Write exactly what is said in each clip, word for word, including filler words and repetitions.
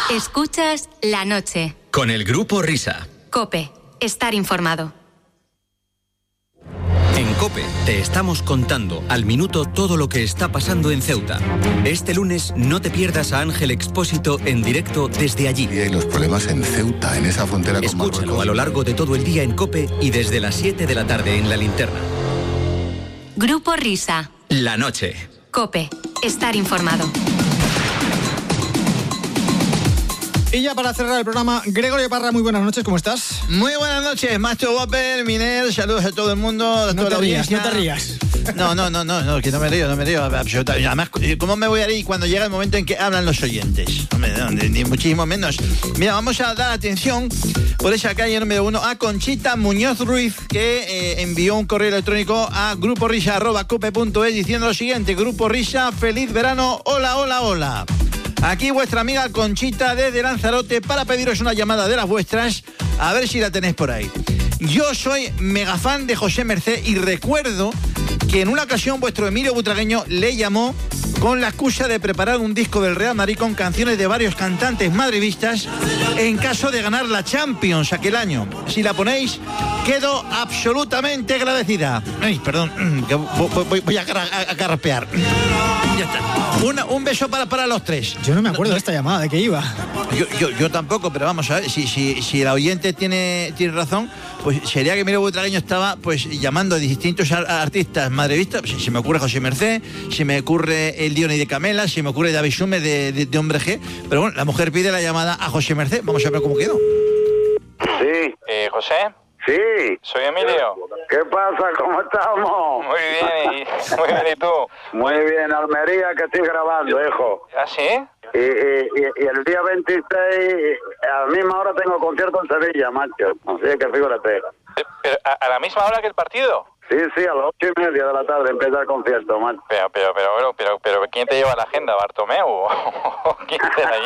Escuchas La Noche. Con el Grupo Risa. COPE. Estar informado. En COPE te estamos contando al minuto todo lo que está pasando en Ceuta. Este lunes no te pierdas a Ángel Expósito en directo desde allí. Y los problemas en Ceuta, en esa frontera con Marruecos. Escúchalo a lo largo de todo el día en COPE y desde las siete de la tarde en La Linterna. Grupo Risa. La Noche. COPE. Estar informado. Y ya para cerrar el programa, Gregorio Parra, muy buenas noches, ¿cómo estás? Muy buenas noches, Macho Wapper, Miner, saludos a todo el mundo, a no toda te la rías, audiencia. no te rías. No, no, no, no, no, que no me río, no me río, absolutamente. Además, ¿cómo me voy a reír cuando llega el momento en que hablan los oyentes? Hombre, no, ni, ni muchísimo menos. Mira, vamos a dar atención por esa calle número uno a Conchita Muñoz Ruiz, que eh, envió un correo electrónico a gruporisa arroba cope punto es diciendo lo siguiente: Grupo Risa, feliz verano, hola, hola, hola. Aquí vuestra amiga Conchita desde Lanzarote para pediros una llamada de las vuestras, a ver si la tenéis por ahí. Yo soy mega fan de José Mercé y recuerdo que en una ocasión vuestro Emilio Butragueño le llamó con la excusa de preparar un disco del Real Madrid con canciones de varios cantantes madridistas en caso de ganar la Champions aquel año. Si la ponéis, quedo absolutamente agradecida. Ay, perdón, que voy, voy, voy a, a, a carrapear. Ya está. Una, un beso para, para los tres. Yo no me acuerdo no, de esta llamada, ¿de qué iba? Yo, yo, yo tampoco, pero vamos a ver, si, si, si el oyente tiene, tiene razón, pues sería que Emilio Butragueño estaba pues llamando a distintos artistas madridistas. Si, si me ocurre José Mercé, si me ocurre el Diony de Camela, si me ocurre David Sume de, de, de Hombre G. Pero bueno, la mujer pide la llamada a José Mercé. Vamos a ver cómo quedó. Sí. Eh, ¿José? Sí. Soy Emilio. ¿Qué pasa? ¿Cómo estamos? Muy bien, y, muy bien, ¿y tú? Muy bien, Almería, que estoy grabando, hijo. ¿Ah, sí? Y, y, y el día veintiséis, a la misma hora tengo concierto en Sevilla, macho. Así que fíjate. ¿Pero a, a la misma hora que el partido? Sí, sí, a las ocho y media de la tarde empieza el concierto, macho. Pero, pero, pero, pero, pero, pero ¿quién te lleva la agenda? ¿Bartomeu? ¿Quién te la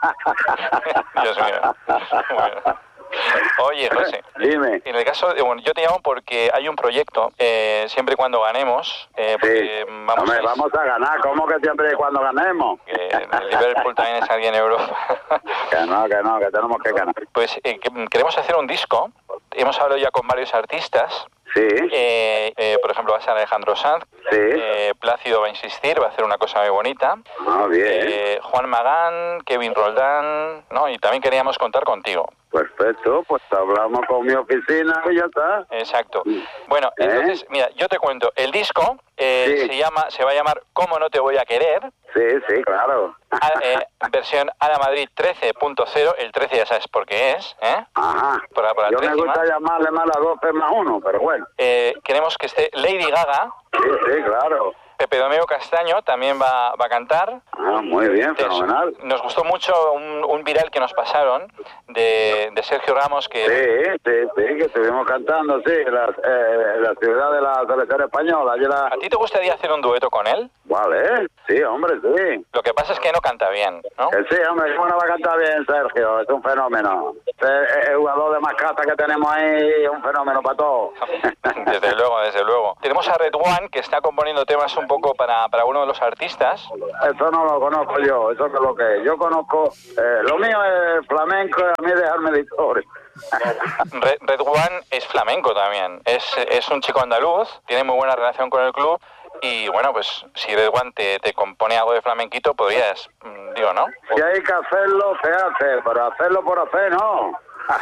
lleva? Dios mío. Bueno. Oye, José, dime. En el caso de, bueno, yo te llamo porque hay un proyecto, eh, siempre y cuando ganemos, eh, porque sí. vamos, Hombre, a... vamos a ganar, ¿cómo que siempre y cuando ganemos? Que el Liverpool también es alguien en Europa. Que no, que no, que tenemos que ganar. Pues eh, que, queremos hacer un disco, hemos hablado ya con varios artistas. Sí. Eh, eh, por ejemplo, va a ser Alejandro Sanz. Sí. Eh, Plácido va a insistir, va a hacer una cosa muy bonita. Ah, bien. Eh, Juan Magán, Kevin Roldán, ¿no? Y también queríamos contar contigo. Perfecto, pues hablamos con mi oficina y ya está. Exacto. Bueno, ¿Eh? entonces, mira, yo te cuento, el disco eh, sí. se llama, se va a llamar ¿Cómo no te voy a querer? Sí, sí, claro. A, eh, versión Ana Madrid trece punto cero, el trece ya sabes por qué es, ¿eh? Ajá. Por la, por la yo me gusta llamarle más a doce más uno, pero bueno. Eh, queremos que esté Lady Gaga. Sí, sí, claro. Pepe Domingo Castaño también va, va a cantar. Ah, muy bien, fenomenal. Nos gustó mucho un, un viral que nos pasaron de, de Sergio Ramos que... Sí, sí, sí, que estuvimos cantando, sí, en la, eh, la ciudad de la selección española. La... ¿A ti te gustaría hacer un dueto con él? Vale, sí, hombre, sí. Lo que pasa es que no canta bien, ¿no? Eh, sí, hombre, ¿cómo no va a cantar bien, Sergio? Es un fenómeno. El, el jugador de mascata que tenemos ahí es un fenómeno para todos. Desde luego, desde luego. Tenemos a Red One, que está componiendo temas un poco para, para uno de los artistas. Eso no lo conozco yo, eso es lo que es. Yo conozco, eh, lo mío es flamenco y a mí dejarme de historia. Red, Red One es flamenco también. Es, es un chico andaluz, tiene muy buena relación con el club. Y bueno, pues si Red One te, te compone algo de flamenquito, podrías, digo, ¿no? Si hay que hacerlo, se hace, pero hacerlo por hacer, no.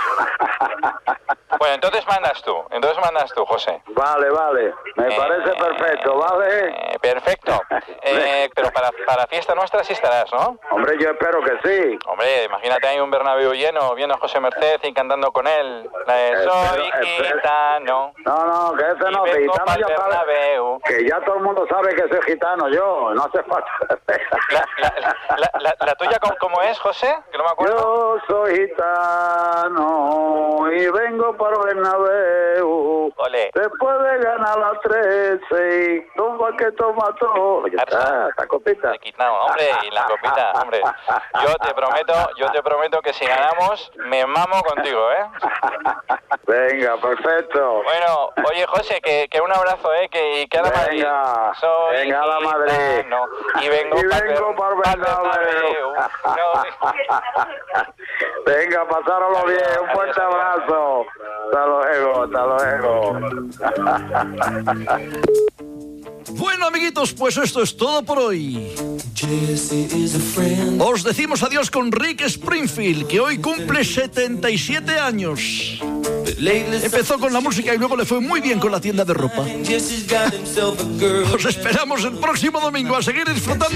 Bueno, entonces mandas tú, entonces mandas tú, José. Vale, vale, me eh, parece perfecto, ¿vale? Eh, perfecto, eh, pero para, para fiesta nuestra sí estarás, ¿no? Hombre, yo espero que sí. Hombre, imagínate ahí un Bernabéu lleno, viendo a José Merced y cantando con él. La de Soy espero, gitano. No, no, que ese no, que gitano ya sabe, que ya todo el mundo sabe que soy gitano yo, no hace falta. La, la, la, la, la tuya, ¿cómo es, José? Que no me acuerdo. Yo soy gitano y vengo para por Bernabéu. Ole. Después de ganar la trece, toma que toma todo. Ya está, esta copita. He quitado, hombre, y la copita, hombre. Yo te prometo, yo te prometo que si ganamos, me mamo contigo, ¿eh? Venga, perfecto. Bueno, oye, José, que, que un abrazo, ¿eh? Que, que a la Madrid. Venga, Soy venga a la Madrid. No, y vengo, y vengo por Bernabéu. No. Venga, pasáralo bien, un fuerte abrazo. Hasta luego, hasta luego. Bueno, amiguitos, pues esto es todo por hoy. Os decimos adiós con Rick Springfield, que hoy cumple setenta y siete años. Empezó con la música y luego le fue muy bien con la tienda de ropa. Os esperamos el próximo domingo a seguir disfrutando